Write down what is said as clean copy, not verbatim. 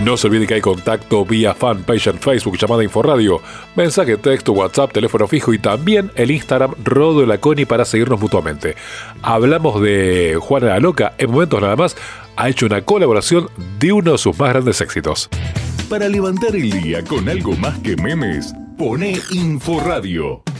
No se olvide que hay contacto vía fanpage en Facebook llamada Inforradio, mensaje, texto, WhatsApp, teléfono fijo y también el Instagram Rodo la Coni para seguirnos mutuamente. Hablamos de Juana la Loca, en momentos nada más ha hecho una colaboración de uno de sus más grandes éxitos. Para levantar el día con algo más que memes, pone Inforradio.